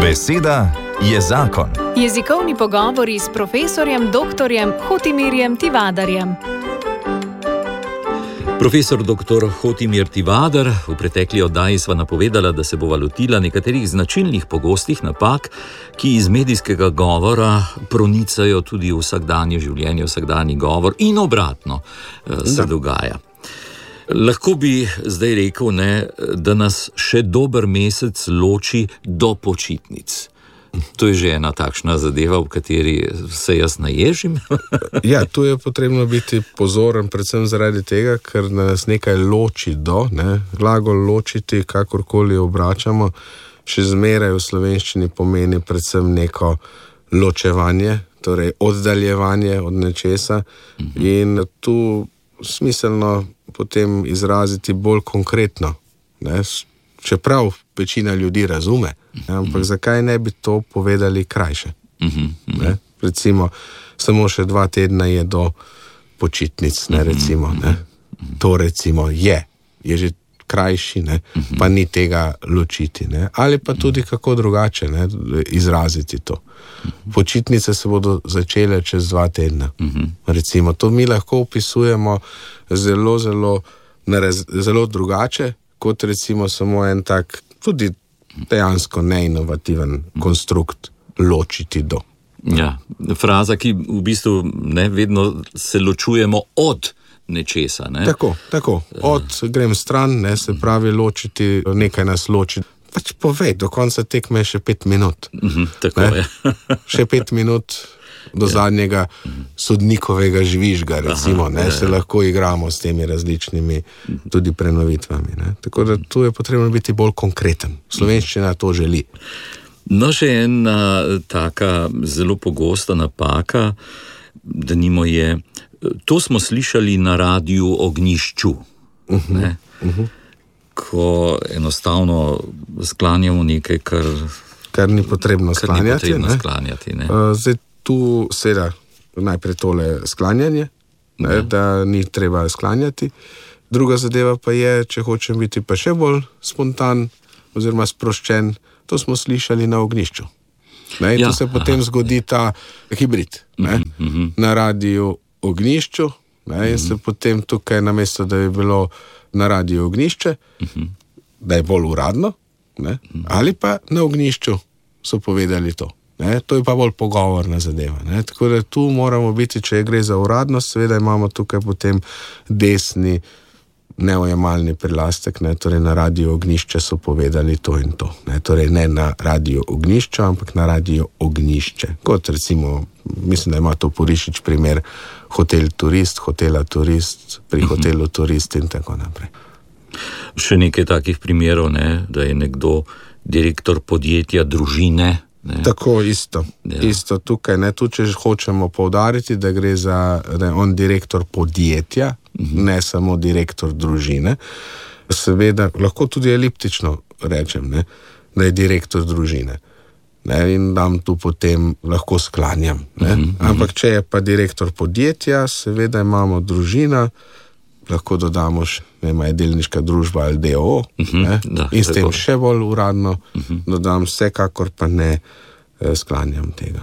Beseda je zakon. Jezikovni pogovori s profesorjem dr. Hotimirjem Tivadarjem. Profesor dr. Hotimir Tivadar, v pretekli oddaji sva napovedala, da se bova lotila nekaterih značilnih pogostih napak, ki iz medijskega govora pronicajo tudi v vsakdanje življenje, vsakdanji govor in obratno se dogaja. Lahko bi zdaj rekel, da nas še dober mesec loči do počitnic. To je že ena takšna zadeva, v kateri se jaz naježim. Ja, tu je potrebno biti pozoren, predvsem zaradi tega, ker nas nekaj loči glagol ločiti, kakorkoli obračamo, še zmeraj v slovenščini pomeni predvsem neko ločevanje, torej oddaljevanje od nečesa, in tu smiselno potem izraziti bolj konkretno, čeprav večina ljudi razume, ampak zakaj ne bi to povedali krajše? Recimo, samo še 2 tedna je do počitnic, to recimo je že krajši, pa ni tega ločiti, ali pa tudi kako drugače izraziti to. Počitnice se bodo začele čez 2 tedna. Recimo, to mi lahko opisujemo zelo drugače, kot recimo samo en tak, tudi dejansko neinovativen konstrukt ločiti do. Ja, fraza, ki v bistvu vedno se ločujemo od nečesa. Tako. Grem stran, se pravi ločiti, nekaj nas loči. Pač povej, do konca tekme še 5 minut. Tako je. Še 5 minut do zadnjega sodnikovega žvižga, recimo, se lahko igramo s temi različnimi tudi prenovitvami. Tako da tu je potrebno biti bolj konkreten. Slovenščina to želi. No, še ena taka zelo pogosta napaka, denimo je, to smo slišali na Radiu Ognjišču, ko enostavno sklanjamo nekaj, kar ni potrebno sklanjati. Zdaj tu seveda najprej tole sklanjanje, da ni treba sklanjati. Druga zadeva pa je, če hočem biti pa še bolj spontan oziroma sproščen, to smo slišali na Ognjišču. Tu se potem zgodi ta hibrid. Na Radiu Ognjišču, in se potem tukaj, namesto da je bilo na Radiu Ognjišče, da je bolj uradno, ali pa na Ognjišču so povedali to. To je pa bolj pogovorna zadeva. Tako da tu moramo biti, če gre za uradnost, seveda imamo tukaj potem desni neojemalni prilastek, torej na Radiu Ognjišče so povedali to in to. Torej ne na Radiu Ognjišče, ampak na Radiu Ognjišče. Kot recimo, mislim, da ima to Porišič primer Hotel Turist, Hotela Turist, pri Hotelu Turist in tako naprej. Še nekaj takih primerov, da je nekdo direktor podjetja družine. Tako, isto tukaj, tu če hočemo poudariti, da gre da je on direktor podjetja, ne samo direktor družine. Seveda, lahko tudi eliptično rečem, da je direktor družine. In dam tu potem lahko sklanjam. Ampak če je pa direktor podjetja, seveda imamo družina, lahko dodamo še, je delniška družba ali DOO, in s tem še bolj uradno dodam, vsekakor pa ne sklanjam tega.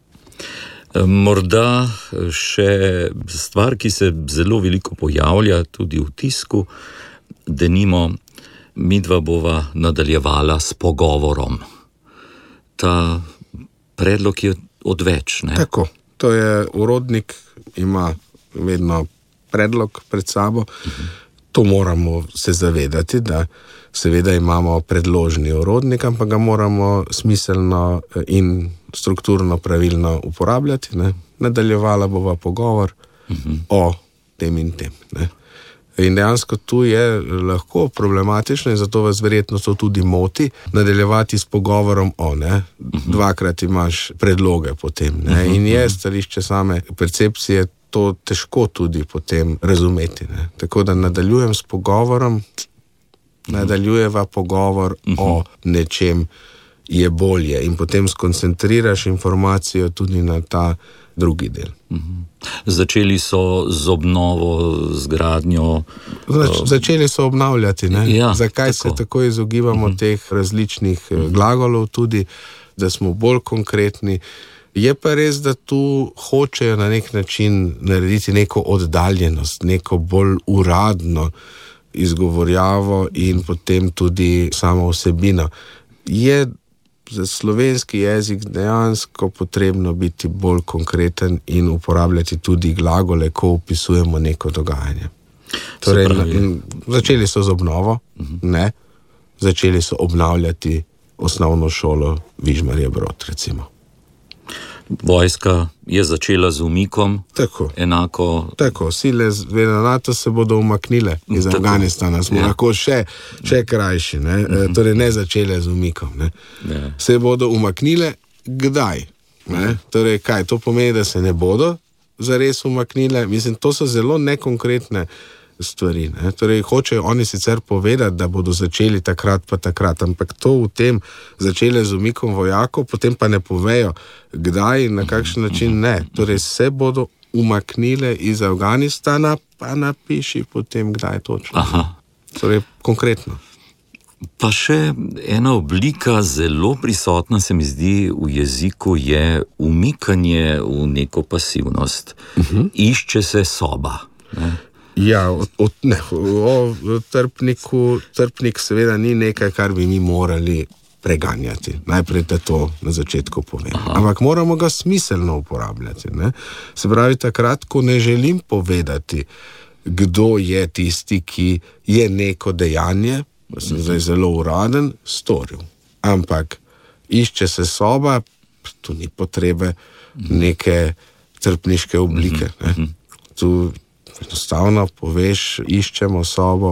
Morda še stvar, ki se zelo veliko pojavlja tudi v tisku, denimo midva bova nadaljevala s pogovorom. Ta predlog je odveč, Tako, to je urodnik, ima vedno predlog pred sabo. To moramo se zavedati, da seveda imamo predložni urodnik, ampak ga moramo smiselno in strukturno pravilno uporabljati. Nadaljevala bova pogovor o tem in tem. In dejansko tu je lahko problematično in zato vas verjetno to tudi moti, nadaljevati s pogovorom o, 2-krat imaš predloge potem, in je stališče same percepcije to težko tudi potem razumeti. Tako da nadaljujem s pogovorom, nadaljujeva pogovor o nečem je bolje in potem skoncentriraš informacijo tudi na ta drugi del. Začeli so z obnovo, z gradnjo. Začeli so obnavljati, ne? Ja, zakaj tako se tako izogibamo teh različnih glagolov tudi? da smo bolj konkretni. Je pa res, da tu hočejo na nek način narediti neko oddaljenost, neko bolj uradno izgovorjavo in potem tudi samo vsebino. Je za slovenski jezik dejansko potrebno biti bolj konkreten in uporabljati tudi glagole, ko opisujemo neko dogajanje. Torej, začeli so z obnovo, ne, začeli so obnavljati osnovno šolo Vižmarje Brod, recimo. Vojska je začela z umikom. Tako. Enako. Tako, sile NATO se bodo umaknile iz Afganistana, smo lahko še krajši, ne? Torej ne začele z umikom. Ne? Se bodo umaknile, kdaj? Ne? Torej kaj, to pomeni, da se ne bodo zares umaknile? Mislim, to so zelo nekonkretne stvari. Ne? Torej hočejo oni sicer povedati, da bodo začeli takrat pa takrat, ampak to v tem začele z umikom vojakov, potem pa ne povejo, kdaj in na kakšen način ne. Torej se bodo umaknile iz Afganistana, pa napiši potem, kdaj točno. Aha. Torej konkretno. Pa še ena oblika zelo prisotna se mi zdi v jeziku je umikanje v neko pasivnost. Išče se soba. Ne? Ja, trpnik seveda ni nekaj, kar bi mi morali preganjati. Najprej te to na začetku povem. Ampak moramo ga smiselno uporabljati. Ne? Se pravi, takrat, ko ne želim povedati, kdo je tisti, ki je neko dejanje, sem zdaj zelo uraden, storil. Ampak išče se soba, tu ni potrebe neke trpniške oblike. Ne? Tu enostavno poveš, iščemo sobo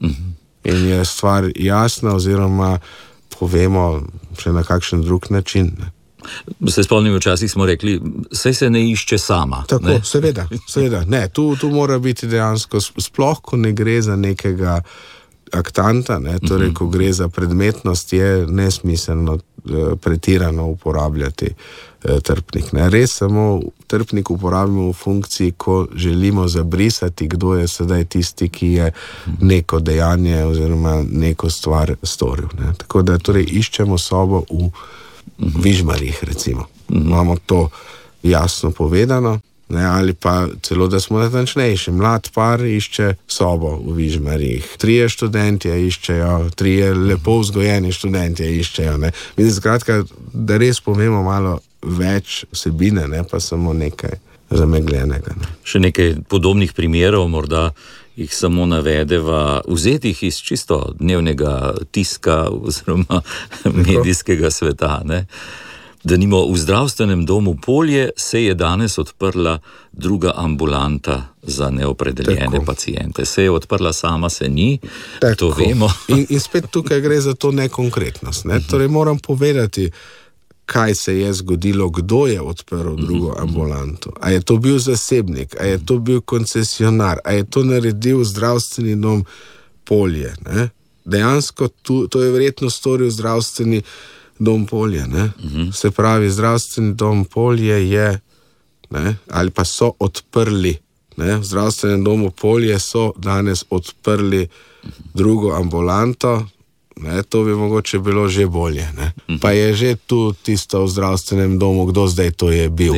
in je stvar jasna oziroma povemo še na kakšen drug način. Ne? Se spomnim, včasih smo rekli, saj se ne išče sama. Tako, ne? Seveda. Ne, tu mora biti dejansko, sploh ko ne gre za nekega aktanta, ne? Torej, ko gre za predmetnost, je nesmiselno pretirano uporabljati trpnik. Ne? Res samo trpnik uporabimo v funkciji, ko želimo zabrisati, kdo je sedaj tisti, ki je neko dejanje oziroma neko stvar storil. Ne? Tako da torej iščemo sobo v Vižmarjih, recimo. Imamo to jasno povedano, ne? Ali pa celo, da smo natančnejši. Mlad par išče sobo v Vižmarjih. 3 študentje iščejo, 3 lepo vzgojeni študentje iščejo. Ne? Mislim, skratka, da res povemo malo več vsebine, ne pa samo nekaj zamegljenega. Ne. Še nekaj podobnih primerov, morda jih samo navedeva, vzetih iz čisto dnevnega tiska oziroma medijskega sveta. Ne. Denimo, v zdravstvenem domu Polje se je danes odprla druga ambulanta za neopredeljene paciente. Se je odprla sama, se ni, to vemo. In spet tukaj gre za to nekonkretnost. Ne. Torej moram povedati, kaj se je zgodilo, kdo je odprl drugo ambulanto. A je to bil zasebnik, a je to bil koncesionar, a je to naredil zdravstveni dom Polje. Ne? Dejansko to je verjetno storil zdravstveni dom Polje. Ne? Se pravi, zdravstveni dom Polje je, ne? Ali pa so odprli, ne? V zdravstvenem domu Polje so danes odprli drugo ambulanto. Ne, to bi mogoče bilo že bolje. Ne. Pa je že tu tisto v zdravstvenem domu, kdo zdaj to je bil.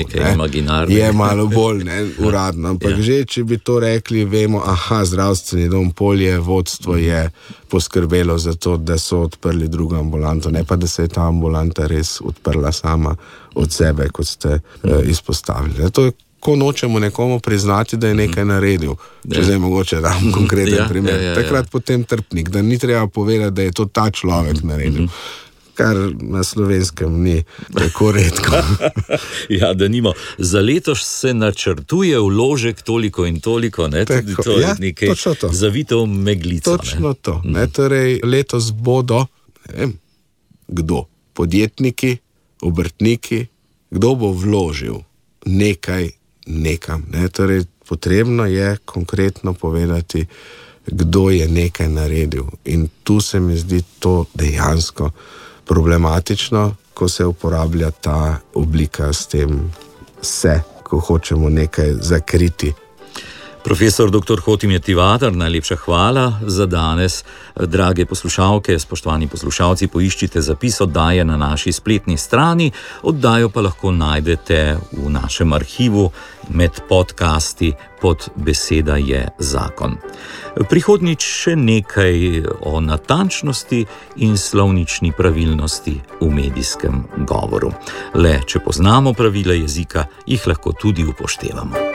Je malo bolj uradno, ampak že, če bi to rekli, vemo, zdravstveni dom Polje, vodstvo je poskrbelo za to, da so odprli drugo ambulanto, ne pa da se je ta ambulanta res odprla sama od sebe, kot ste izpostavili. To je, ko nočemo nekomu priznati, da je nekaj naredil. Če zdaj mogoče dam konkreten primer. Takrat potem trpnik, da ni treba povedati, da je to ta človek naredil. Kar na slovenskem ni tako redko. Ja, da nimo. Za letos se načrtuje vložek toliko in toliko, ne? Tudi to je nekaj zavito v meglico. Točno to. Ne? Torej, letos bodo, ne vem, kdo? Podjetniki, obrtniki, kdo bo vložil nekaj nekam. Ne? Torej, potrebno je konkretno povedati, kdo je nekaj naredil. In tu se mi zdi to dejansko problematično, ko se uporablja ta oblika s tem ko hočemo nekaj zakriti. Profesor dr. Hotimir Tivadar, najlepša hvala za danes. Drage poslušalke, spoštovani poslušalci, poiščite zapis oddaje na naši spletni strani, oddajo pa lahko najdete v našem arhivu med podcasti pod Beseda je zakon. Prihodnjič še nekaj o natančnosti in slovnični pravilnosti v medijskem govoru. Le, če poznamo pravila jezika, jih lahko tudi upoštevamo.